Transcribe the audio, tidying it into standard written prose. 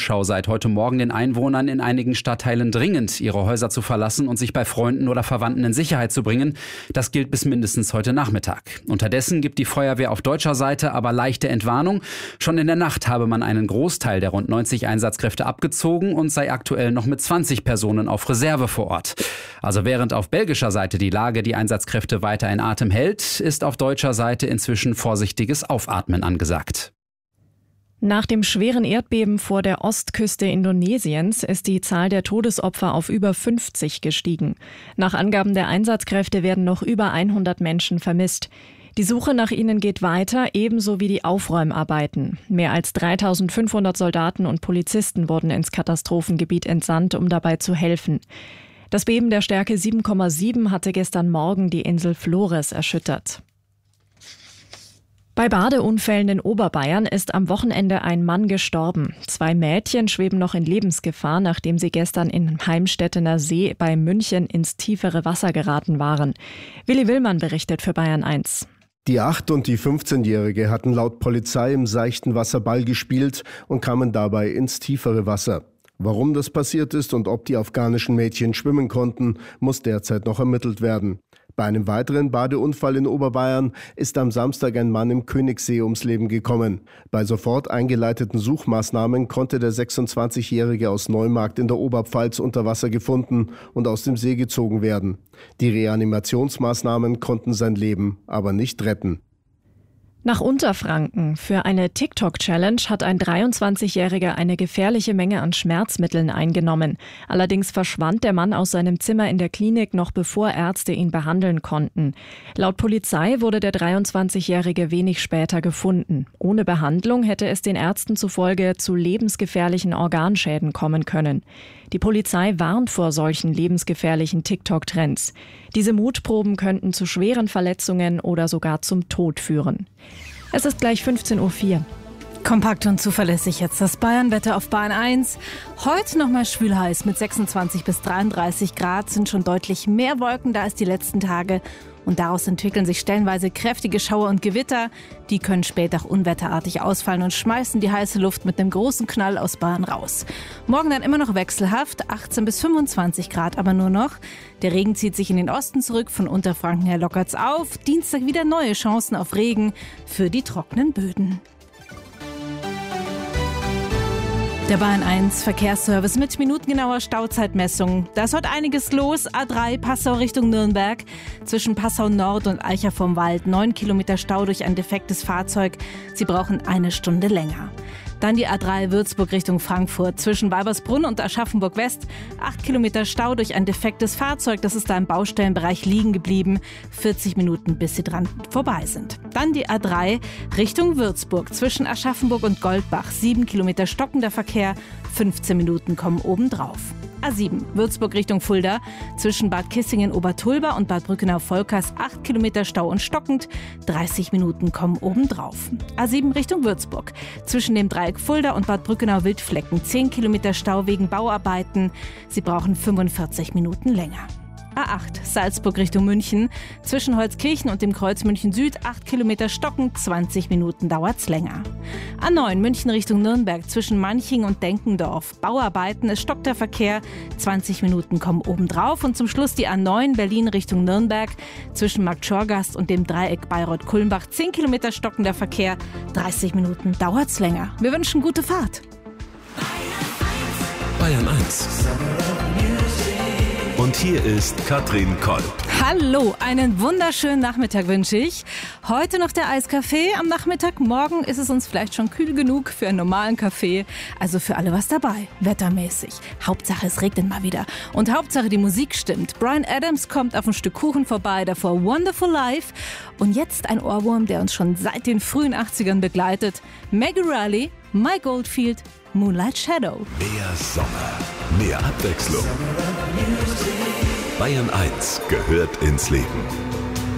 Tagesschau seit heute Morgen den Einwohnern in einigen Stadtteilen dringend, ihre Häuser zu verlassen und sich bei Freunden oder Verwandten in Sicherheit zu bringen. Das gilt bis mindestens heute Nachmittag. Unterdessen gibt die Feuerwehr auf deutscher Seite aber leichte Entwarnung. Schon in der Nacht habe man einen Großteil der rund 90 Einsatzkräfte abgezogen und sei aktuell noch mit 20 Personen auf Reserve vor Ort. Also während auf belgischer Seite die Lage die Einsatzkräfte weiter in Atem hält, ist auf deutscher Seite inzwischen vorsichtiges Aufatmen angesagt. Nach dem schweren Erdbeben vor der Ostküste Indonesiens ist die Zahl der Todesopfer auf über 50 gestiegen. Nach Angaben der Einsatzkräfte werden noch über 100 Menschen vermisst. Die Suche nach ihnen geht weiter, ebenso wie die Aufräumarbeiten. Mehr als 3.500 Soldaten und Polizisten wurden ins Katastrophengebiet entsandt, um dabei zu helfen. Das Beben der Stärke 7,7 hatte gestern Morgen die Insel Flores erschüttert. Bei Badeunfällen in Oberbayern ist am Wochenende ein Mann gestorben. 2 Mädchen schweben noch in Lebensgefahr, nachdem sie gestern in Heimstettener See bei München ins tiefere Wasser geraten waren. Willi Willmann berichtet für Bayern 1. Die 8- und die 15-Jährige hatten laut Polizei im seichten Wasser Ball gespielt und kamen dabei ins tiefere Wasser. Warum das passiert ist und ob die afghanischen Mädchen schwimmen konnten, muss derzeit noch ermittelt werden. Bei einem weiteren Badeunfall in Oberbayern ist am Samstag ein Mann im Königssee ums Leben gekommen. Bei sofort eingeleiteten Suchmaßnahmen konnte der 26-Jährige aus Neumarkt in der Oberpfalz unter Wasser gefunden und aus dem See gezogen werden. Die Reanimationsmaßnahmen konnten sein Leben aber nicht retten. Nach Unterfranken. Für eine TikTok-Challenge hat ein 23-Jähriger eine gefährliche Menge an Schmerzmitteln eingenommen. Allerdings verschwand der Mann aus seinem Zimmer in der Klinik noch bevor Ärzte ihn behandeln konnten. Laut Polizei wurde der 23-Jährige wenig später gefunden. Ohne Behandlung hätte es den Ärzten zufolge zu lebensgefährlichen Organschäden kommen können. Die Polizei warnt vor solchen lebensgefährlichen TikTok-Trends. Diese Mutproben könnten zu schweren Verletzungen oder sogar zum Tod führen. Es ist gleich 15:04 Uhr. Kompakt und zuverlässig jetzt das Bayernwetter auf Bayern 1. Heute nochmal schwülheiß mit 26 bis 33 Grad, sind schon deutlich mehr Wolken da als die letzten Tage. Und daraus entwickeln sich stellenweise kräftige Schauer und Gewitter. Die können später auch unwetterartig ausfallen und schmeißen die heiße Luft mit einem großen Knall aus Bayern raus. Morgen dann immer noch wechselhaft, 18 bis 25 Grad aber nur noch. Der Regen zieht sich in den Osten zurück, von Unterfranken her lockert's auf. Dienstag wieder neue Chancen auf Regen für die trockenen Böden. Der Bayern 1 Verkehrsservice mit minutengenauer Stauzeitmessung. Da ist heute einiges los. A3 Passau Richtung Nürnberg. Zwischen Passau Nord und Eicher vom Wald 9 Kilometer Stau durch ein defektes Fahrzeug. Sie brauchen 1 Stunde länger. Dann die A3 Würzburg Richtung Frankfurt. Zwischen Weibersbrunn und Aschaffenburg West 8 Kilometer Stau durch ein defektes Fahrzeug. Das ist da im Baustellenbereich liegen geblieben. 40 Minuten, bis sie dran vorbei sind. Dann die A3 Richtung Würzburg. Zwischen Aschaffenburg und Goldbach 7 Kilometer stockender Verkehr. 15 Minuten kommen obendrauf. A7 Würzburg Richtung Fulda. Zwischen Bad Kissingen-Obertulba und Bad Brückenau-Volkers 8 Kilometer Stau und stockend. 30 Minuten kommen obendrauf. A7 Richtung Würzburg. Zwischen dem Dreieck Fulda und Bad Brückenau-Wildflecken 10 Kilometer Stau wegen Bauarbeiten. Sie brauchen 45 Minuten länger. A8 Salzburg Richtung München. Zwischen Holzkirchen und dem Kreuz München Süd 8 Kilometer stockend, 20 Minuten dauert's länger. A9 München Richtung Nürnberg zwischen Manching und Denkendorf. Bauarbeiten, es stockt der Verkehr, 20 Minuten kommen obendrauf. Und zum Schluss die A9 Berlin Richtung Nürnberg. Zwischen Marktschorgast und dem Dreieck Bayreuth-Kulmbach 10 Kilometer stockender Verkehr, 30 Minuten dauert's länger. Wir wünschen gute Fahrt. Bayern 1. Und hier ist Katrin Kolb. Hallo, einen wunderschönen Nachmittag wünsche ich. Heute noch der Eiskaffee am Nachmittag. Morgen ist es uns vielleicht schon kühl genug für einen normalen Kaffee. Also für alle was dabei, wettermäßig. Hauptsache es regnet mal wieder. Und Hauptsache die Musik stimmt. Bryan Adams kommt auf ein Stück Kuchen vorbei, davor Wonderful Life. Und jetzt ein Ohrwurm, der uns schon seit den frühen 80ern begleitet. Maggie Riley, Mike Oldfield, Moonlight Shadow. Mehr Sommer, mehr Abwechslung. Bayern 1 gehört ins Leben.